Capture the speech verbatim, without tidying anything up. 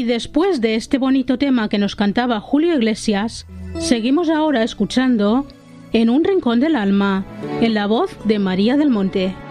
Y después de este bonito tema que nos cantaba Julio Iglesias, seguimos ahora escuchando En un rincón del alma, en la voz de María del Monte.